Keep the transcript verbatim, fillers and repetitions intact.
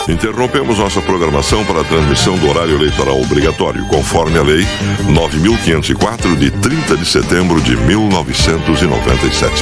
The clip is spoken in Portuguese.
Interrompemos nossa programação para a transmissão do horário eleitoral obrigatório, conforme a Lei nove mil quinhentos e quatro, de trinta de setembro de mil novecentos e noventa e sete.